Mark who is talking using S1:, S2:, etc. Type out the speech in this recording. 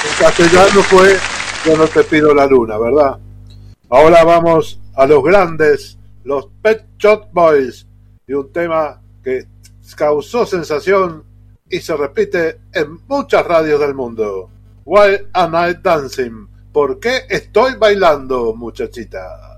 S1: En castellano fue Yo no te pido la luna, ¿verdad? Ahora vamos a los grandes, los Pet Shop Boys, y un tema que causó sensación y se repite en muchas radios del mundo. Why am I dancing? ¿Por qué estoy bailando, muchachita?